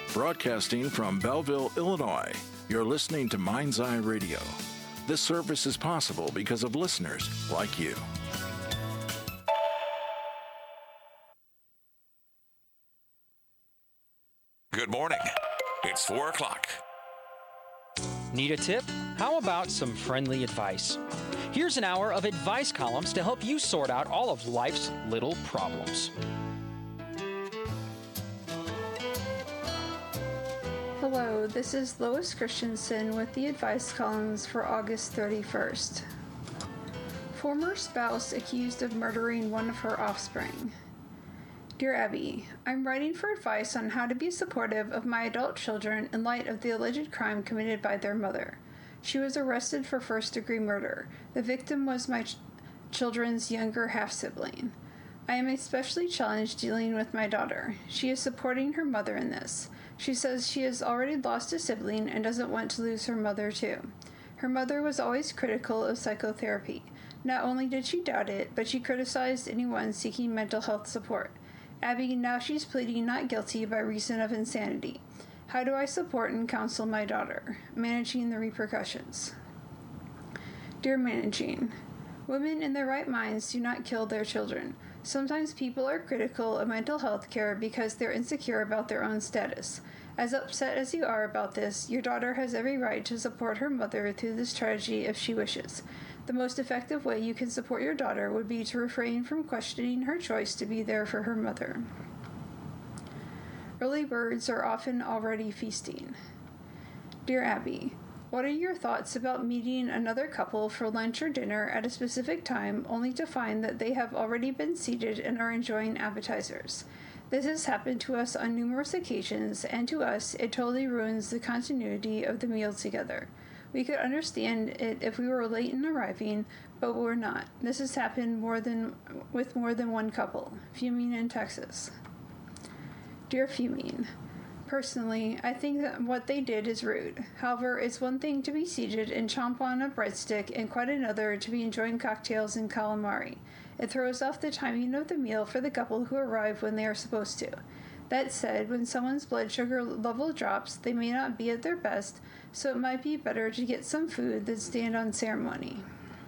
Broadcasting from Belleville, Illinois, you're listening to Mind's Eye Radio. This service is possible because of listeners like you. Good morning. It's 4 o'clock. Need a tip? How about some friendly advice? Here's an hour of advice columns to help you sort out all of life's little problems. Hello, this is Lois Christensen with the advice columns for August 31st. Former spouse accused of murdering one of her offspring. Dear Abby, I'm writing for advice on how to be supportive of my adult children in light of the alleged crime committed by their mother. She was arrested for first-degree murder. The victim was my children's younger half-sibling. I am especially challenged dealing with my daughter. She is supporting her mother in this. She says she has already lost a sibling and doesn't want to lose her mother too. Her mother was always critical of psychotherapy. Not only did she doubt it, but she criticized anyone seeking mental health support. Abby, now she's pleading not guilty by reason of insanity. How do I support and counsel my daughter? Managing the repercussions. Dear Managing, women in their right minds do not kill their children. Sometimes people are critical of mental health care because they're insecure about their own status. As upset as you are about this, your daughter has every right to support her mother through this tragedy if she wishes. The most effective way you can support your daughter would be to refrain from questioning her choice to be there for her mother. Early birds are often already feasting. Dear Abby, what are your thoughts about meeting another couple for lunch or dinner at a specific time only to find that they have already been seated and are enjoying appetizers? This has happened to us on numerous occasions, and to us, it totally ruins the continuity of the meal together. We could understand it if we were late in arriving, but we're not. This has happened with more than one couple. Fuming in Texas. Dear Fuming, personally, I think that what they did is rude. However, it's one thing to be seated and chomp on a breadstick and quite another to be enjoying cocktails and calamari. It throws off the timing of the meal for the couple who arrive when they are supposed to. That said, when someone's blood sugar level drops, they may not be at their best, so it might be better to get some food than stand on ceremony.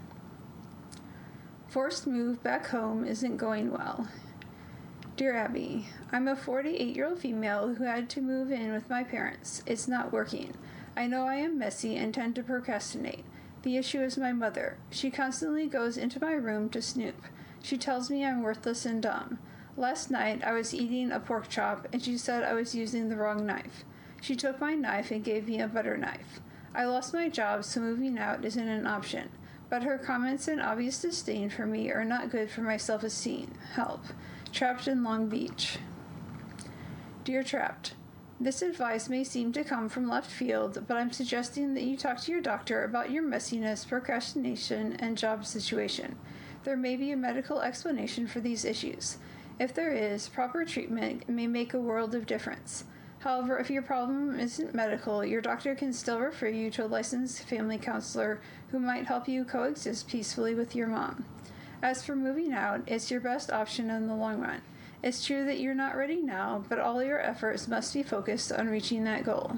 Forced move back home isn't going well. Dear Abby, I'm a 48-year-old female who had to move in with my parents. It's not working. I know I am messy and tend to procrastinate. The issue is my mother. She constantly goes into my room to snoop. She tells me I'm worthless and dumb. Last night, I was eating a pork chop, and she said I was using the wrong knife. She took my knife and gave me a butter knife. I lost my job, so moving out isn't an option. But her comments and obvious disdain for me are not good for my self-esteem. Help. Trapped in Long Beach. Dear Trapped, this advice may seem to come from left field, but I'm suggesting that you talk to your doctor about your messiness, procrastination, and job situation. There may be a medical explanation for these issues. If there is, proper treatment may make a world of difference. However, if your problem isn't medical, your doctor can still refer you to a licensed family counselor who might help you coexist peacefully with your mom. As for moving out, it's your best option in the long run. It's true that you're not ready now, but all your efforts must be focused on reaching that goal.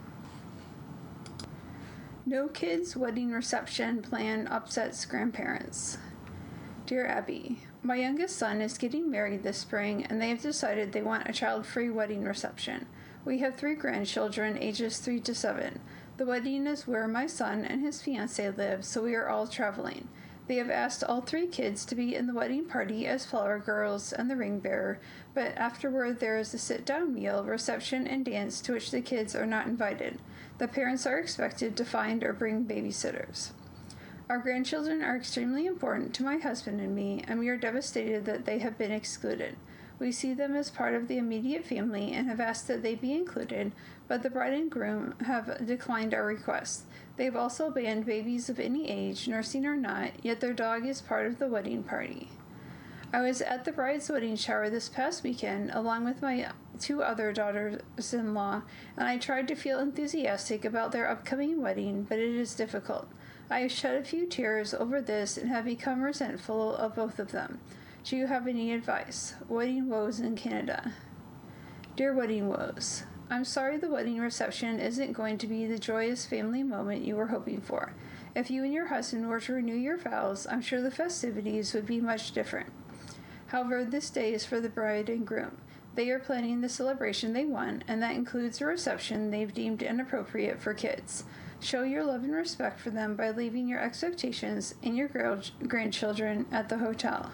No kids' wedding reception plan upsets grandparents. Dear Abby, my youngest son is getting married this spring, and they have decided they want a child-free wedding reception. We have 3 grandchildren, ages 3 to 7. The wedding is where my son and his fiancée live, so we are all traveling. They have asked all 3 kids to be in the wedding party as flower girls and the ring bearer, but afterward there is a sit-down meal, reception, and dance to which the kids are not invited. The parents are expected to find or bring babysitters. Our grandchildren are extremely important to my husband and me, and we are devastated that they have been excluded. We see them as part of the immediate family and have asked that they be included, but the bride and groom have declined our request. They've also banned babies of any age, nursing or not, yet their dog is part of the wedding party. I was at the bride's wedding shower this past weekend, along with my 2 other daughters-in-law, and I tried to feel enthusiastic about their upcoming wedding, but it is difficult. I have shed a few tears over this and have become resentful of both of them. Do you have any advice? Wedding woes in Canada. Dear Wedding Woes, I'm sorry the wedding reception isn't going to be the joyous family moment you were hoping for. If you and your husband were to renew your vows, I'm sure the festivities would be much different. However, this day is for the bride and groom. They are planning the celebration they want, and that includes a reception they've deemed inappropriate for kids. Show your love and respect for them by leaving your expectations and your grandchildren at the hotel.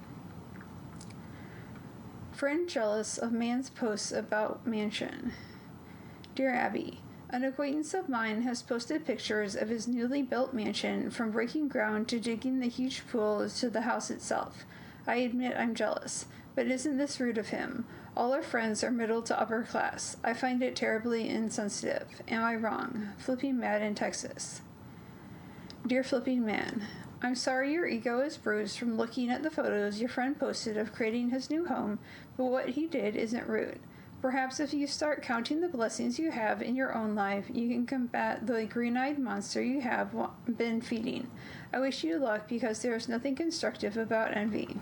Friend jealous of man's posts about mansion. Dear Abby, an acquaintance of mine has posted pictures of his newly built mansion, from breaking ground to digging the huge pool to the house itself. I admit I'm jealous, but isn't this rude of him? All our friends are middle to upper class. I find it terribly insensitive. Am I wrong? Flipping Mad in Texas. Dear Flipping Man, I'm sorry your ego is bruised from looking at the photos your friend posted of creating his new home, but what he did isn't rude. Perhaps if you start counting the blessings you have in your own life, you can combat the green-eyed monster you have been feeding. I wish you luck because there is nothing constructive about envy.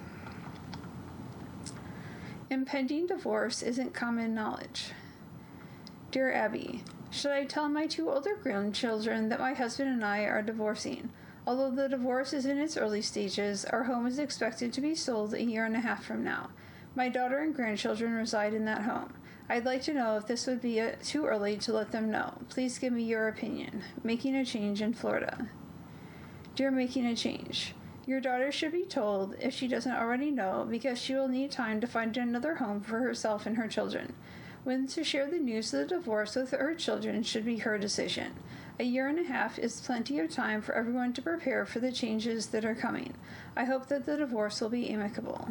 Impending divorce isn't common knowledge. Dear Abby, should I tell my 2 older grandchildren that my husband and I are divorcing? Although the divorce is in its early stages, our home is expected to be sold a year and a half from now. My daughter and grandchildren reside in that home. I'd like to know if this would be too early to let them know. Please give me your opinion. Making a change in Florida. Dear Making a Change, your daughter should be told, if she doesn't already know, because she will need time to find another home for herself and her children. When to share the news of the divorce with her children should be her decision. A year and a half is plenty of time for everyone to prepare for the changes that are coming. I hope that the divorce will be amicable.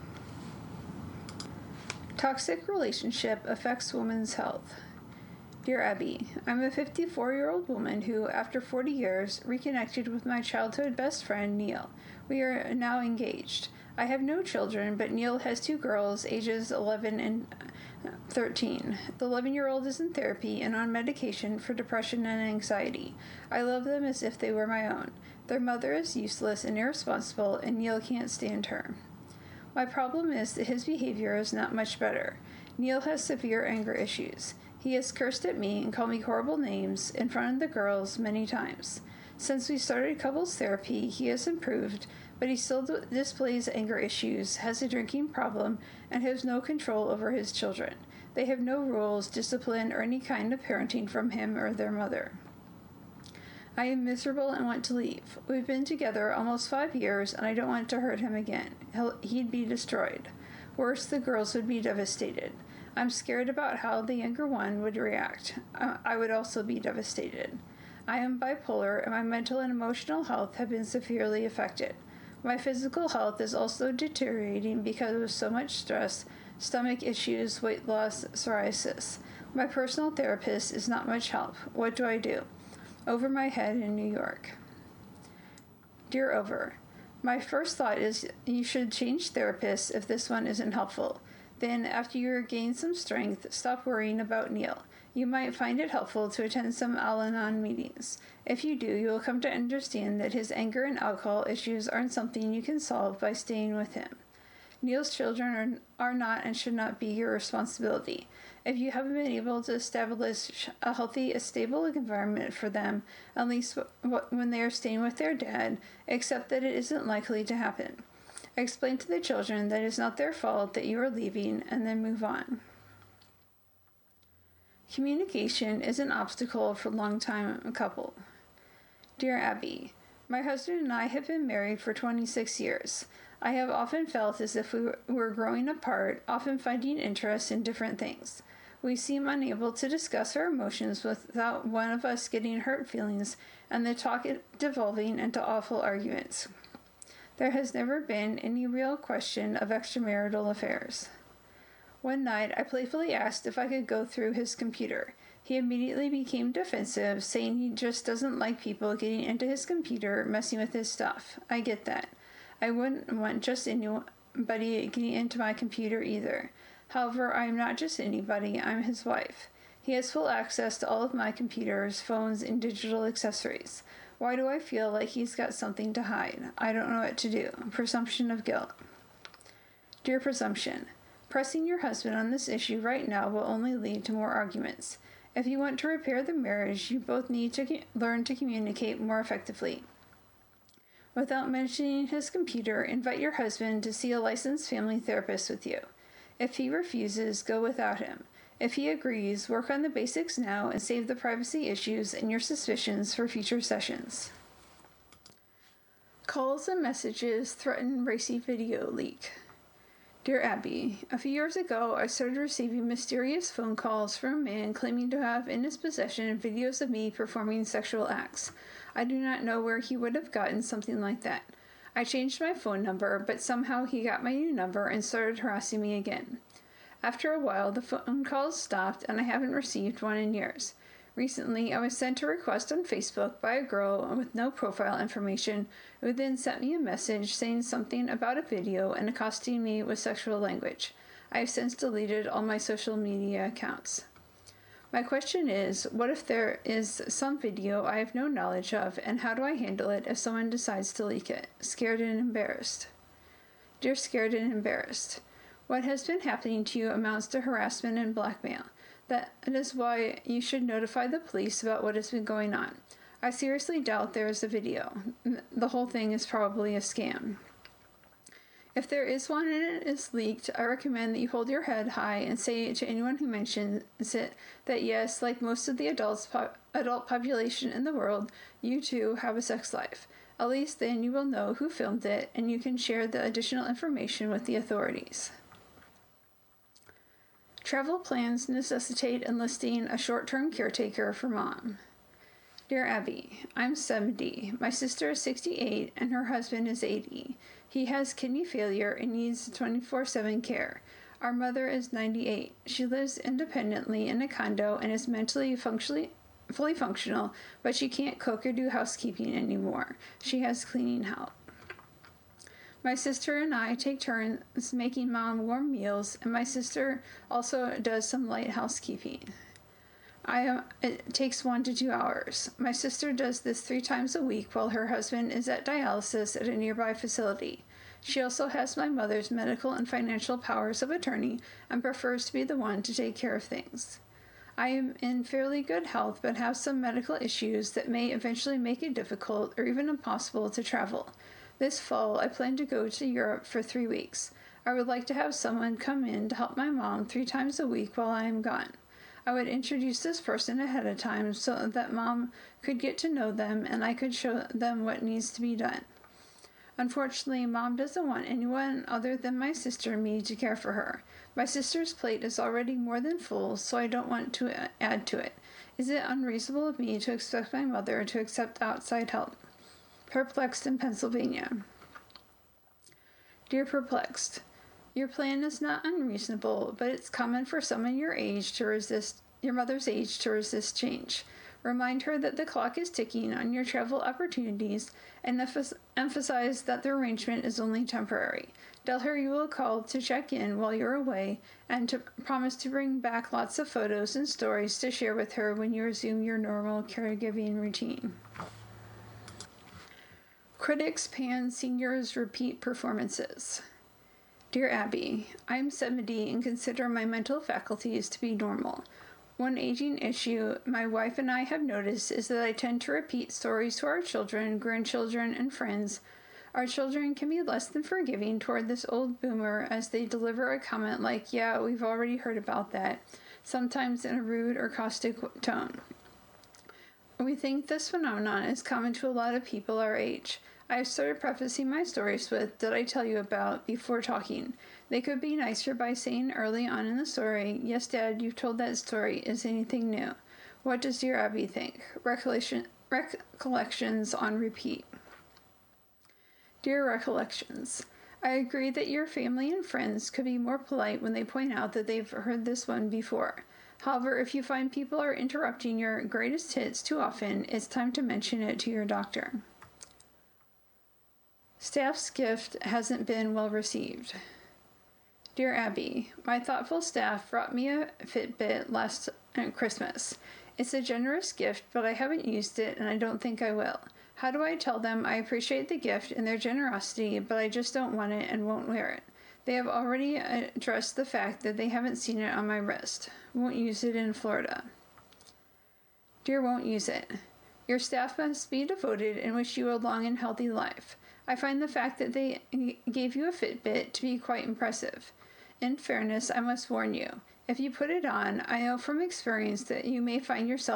Toxic relationship affects women's health. Dear Abby, I'm a 54-year-old woman who, after 40 years, reconnected with my childhood best friend, Neil. We are now engaged. I have no children, but Neil has 2 girls, ages 11 and 13. The 11-year-old is in therapy and on medication for depression and anxiety. I love them as if they were my own. Their mother is useless and irresponsible, and Neil can't stand her. My problem is that his behavior is not much better. Neil has severe anger issues. He has cursed at me and called me horrible names in front of the girls many times. Since we started couples therapy, he has improved, but he still displays anger issues, has a drinking problem, and has no control over his children. They have no rules, discipline, or any kind of parenting from him or their mother. I am miserable and want to leave. We've been together almost 5 years, and I don't want to hurt him again. He'd be destroyed. Worse, the girls would be devastated. I'm scared about how the younger one would react. I would also be devastated. I am bipolar, and my mental and emotional health have been severely affected. My physical health is also deteriorating because of so much stress, stomach issues, weight loss, psoriasis. My personal therapist is not much help. What do I do? Over my head in New York. Dear Over, my first thought is you should change therapists if this one isn't helpful. Then, after you regain some strength, stop worrying about Neil. You might find it helpful to attend some Al-Anon meetings. If you do, you will come to understand that his anger and alcohol issues aren't something you can solve by staying with him. Neil's children are not and should not be your responsibility. If you haven't been able to establish a healthy, stable environment for them, at least when they are staying with their dad, accept that it isn't likely to happen. Explain to the children that it's not their fault that you are leaving, and then move on. Communication is an obstacle for a long-time couple. Dear Abby, my husband and I have been married for 26 years. I have often felt as if we were growing apart, often finding interest in different things. We seem unable to discuss our emotions without one of us getting hurt feelings and the talk devolving into awful arguments. There has never been any real question of extramarital affairs. One night, I playfully asked if I could go through his computer. He immediately became defensive, saying he just doesn't like people getting into his computer, messing with his stuff. I get that. I wouldn't want just anybody getting into my computer either. However, I am not just anybody, I'm his wife. He has full access to all of my computers, phones, and digital accessories. Why do I feel like he's got something to hide? I don't know what to do. Presumption of guilt. Dear Presumption, Pressing your husband on this issue right now will only lead to more arguments. If you want to repair the marriage, you both need to learn to communicate more effectively. Without mentioning his computer, invite your husband to see a licensed family therapist with you. If he refuses, go without him. If he agrees, work on the basics now and save the privacy issues and your suspicions for future sessions. Calls and messages threaten racy video leak. Dear Abby, a few years ago, I started receiving mysterious phone calls from a man claiming to have in his possession videos of me performing sexual acts. I do not know where he would have gotten something like that. I changed my phone number, but somehow he got my new number and started harassing me again. After a while, the phone calls stopped, and I haven't received one in years. Recently, I was sent a request on Facebook by a girl with no profile information, who then sent me a message saying something about a video and accosting me with sexual language. I have since deleted all my social media accounts. My question is, what if there is some video I have no knowledge of, and how do I handle it if someone decides to leak it? Scared and embarrassed. Dear Scared and Embarrassed, what has been happening to you amounts to harassment and blackmail. That is why you should notify the police about what has been going on. I seriously doubt there is a video. The whole thing is probably a scam. If there is one and it is leaked, I recommend that you hold your head high and say to anyone who mentions it that yes, like most of the adult population in the world, you too have a sex life. At least then you will know who filmed it and you can share the additional information with the authorities. Travel plans necessitate enlisting a short-term caretaker for Mom. Dear Abby, I'm 70. My sister is 68 and her husband is 80. He has kidney failure and needs 24/7 care. Our mother is 98. She lives independently in a condo and is mentally fully functional, but she can't cook or do housekeeping anymore. She has cleaning help. My sister and I take turns making Mom warm meals, and my sister also does some light housekeeping. It takes 1 to 2 hours. My sister does this 3 times a week while her husband is at dialysis at a nearby facility. She also has my mother's medical and financial powers of attorney and prefers to be the one to take care of things. I am in fairly good health but have some medical issues that may eventually make it difficult or even impossible to travel. This fall, I plan to go to Europe for 3 weeks. I would like to have someone come in to help my mom 3 times a week while I am gone. I would introduce this person ahead of time so that Mom could get to know them and I could show them what needs to be done. Unfortunately, Mom doesn't want anyone other than my sister and me to care for her. My sister's plate is already more than full, so I don't want to add to it. Is it unreasonable of me to expect my mother to accept outside help? Perplexed in Pennsylvania. Dear Perplexed, your plan is not unreasonable, but it's common for someone your mother's age to resist change. Remind her that the clock is ticking on your travel opportunities and emphasize that the arrangement is only temporary. Tell her you will call to check in while you're away and to promise to bring back lots of photos and stories to share with her when you resume your normal caregiving routine. Critics pan seniors' repeat performances. Dear Abby, I am 70 and consider my mental faculties to be normal. One aging issue my wife and I have noticed is that I tend to repeat stories to our children, grandchildren, and friends. Our children can be less than forgiving toward this old boomer as they deliver a comment like, "Yeah, we've already heard about that," sometimes in a rude or caustic tone. We think this phenomenon is common to a lot of people our age. I have started prefacing my stories with, "Did I tell you about," before talking. They could be nicer by saying early on in the story, "Yes, Dad, you've told that story. Is anything new?" What does Dear Abby think? Recollections on repeat. Dear Recollections, I agree that your family and friends could be more polite when they point out that they've heard this one before. However, if you find people are interrupting your greatest hits too often, it's time to mention it to your doctor. Staff's gift hasn't been well received. Dear Abby, my thoughtful staff brought me a Fitbit last Christmas. It's a generous gift, but I haven't used it and I don't think I will. How do I tell them I appreciate the gift and their generosity, but I just don't want it and won't wear it? They have already addressed the fact that they haven't seen it on my wrist. Won't use it in Florida. Dear won't use it. Your staff must be devoted and wish you a long and healthy life. I find the fact that they gave you a Fitbit to be quite impressive. In fairness, I must warn you, if you put it on, I know from experience that you may find yourself